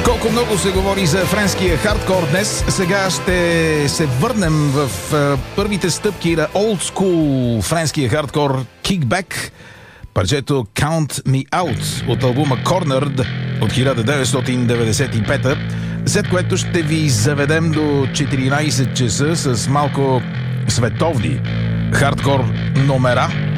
Колко много се говори за френския хардкор днес, сега ще се върнем в първите стъпки на олдскул френския хардкор Kickback, парчето Count Me Out от албума Cornered от 1995, след което ще ви заведем до 14 часа с малко световни хардкор номера